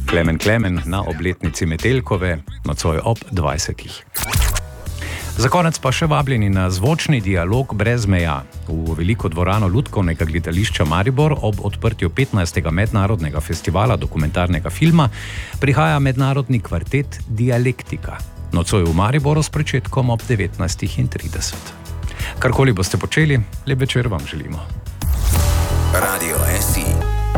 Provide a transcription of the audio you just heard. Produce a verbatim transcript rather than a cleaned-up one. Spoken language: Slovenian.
Klemen Klemen na obletnici Metelkove, nocoj ob dvajsetih. Za konec pa še vabljeni na zvočni dialog brez meja v veliko dvorano Lutkovnega gledališča Maribor ob odprtju petnajstega mednarodnega festivala dokumentarnega filma prihaja mednarodni kvartet Dialektika. Nocoj v Mariboru s pričetkom ob devetnajstih trideset. Karkoli boste počeli, lep večer vam želimo. Radio S I